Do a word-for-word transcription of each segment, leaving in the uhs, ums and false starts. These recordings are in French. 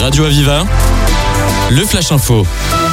Radio Aviva, le Flash Info.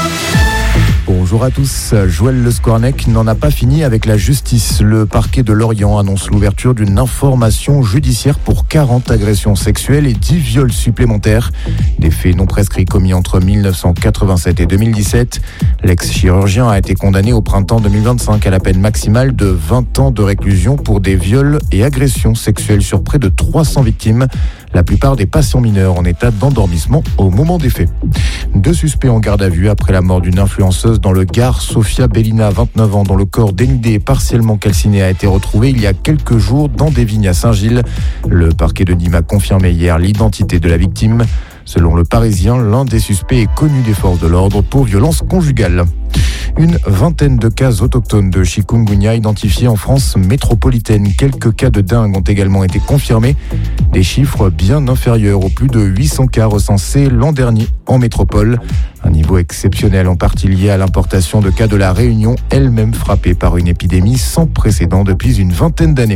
Bonjour à tous. Joël Le Scornec n'en a pas fini avec la justice. Le parquet de Lorient annonce l'ouverture d'une information judiciaire pour quarante agressions sexuelles et dix viols supplémentaires. Des faits non prescrits commis entre mille neuf cent quatre-vingt-sept et deux mille dix-sept. L'ex-chirurgien a été condamné au printemps deux mille vingt-cinq à la peine maximale de vingt ans de réclusion pour des viols et agressions sexuelles sur près de trois cents victimes. La plupart des patients mineurs en état d'endormissement au moment des faits. Deux suspects en garde à vue après la mort d'une influenceuse dans le Gard. Sofia Bellina, vingt-neuf ans, dont le corps dénudé et partiellement calciné a été retrouvé il y a quelques jours dans des vignes à Saint-Gilles. Le parquet de Nîmes a confirmé hier l'identité de la victime. Selon le Parisien, l'un des suspects est connu des forces de l'ordre pour violence conjugale. Une vingtaine de cas autochtones de chikungunya identifiés en France métropolitaine. Quelques cas de dengue ont également été confirmés. Des chiffres bien inférieurs aux plus de huit cents cas recensés l'an dernier en métropole. Un niveau exceptionnel en partie lié à l'importation de cas de la Réunion, elle-même frappée par une épidémie sans précédent depuis une vingtaine d'années.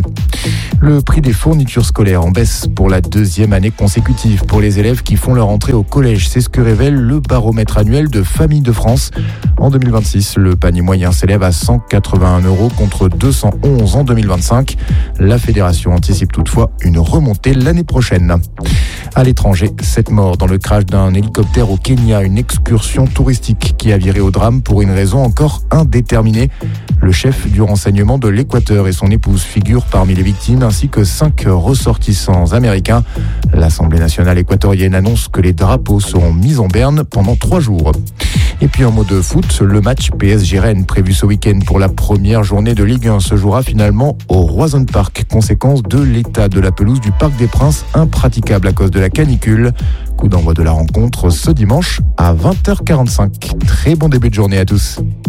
Le prix des fournitures scolaires en baisse pour la deuxième année consécutive pour les élèves qui font leur entrée au collège. C'est ce que révèle le baromètre annuel de Famille de France. En deux mille vingt-six, le panier moyen s'élève à cent quatre-vingt-un euros contre deux cent onze en deux mille vingt-cinq. La fédération anticipe toutefois une remontée l'année prochaine. À l'étranger, sept morts dans le crash d'un hélicoptère au Kenya, une excursion touristique qui a viré au drame pour une raison encore indéterminée. Le chef du renseignement de l'Équateur et son épouse figurent parmi les victimes, ainsi que cinq ressortissants américains. L'Assemblée nationale équatorienne annonce que les drapeaux seront mis en berne pendant trois jours. Et puis un mot de foot, le match P S G-Rennes prévu ce week-end pour la première journée de Ligue un se jouera finalement au Roison Park, conséquence de l'état de la pelouse du Parc des Princes, impraticable à cause de la canicule. Coup d'envoi de la rencontre ce dimanche à vingt heures quarante-cinq. Très bon début de journée à tous.